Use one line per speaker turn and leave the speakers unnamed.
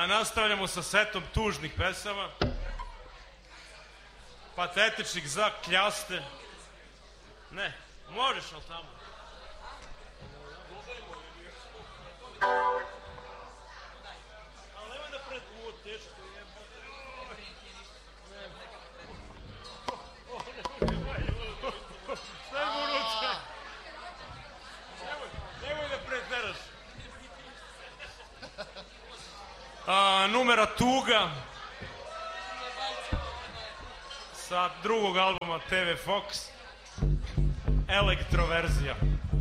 A nastavljamo sa setom tužnih pesama. Patetičnih za kljaste. Ne, možeš ali tamo. Ali nemoj da predbutiš, to jebote. Staj mu ruče. Nemoj da preteraš. Numera Tuga sa drugog albuma TV Fox, elektroverzija.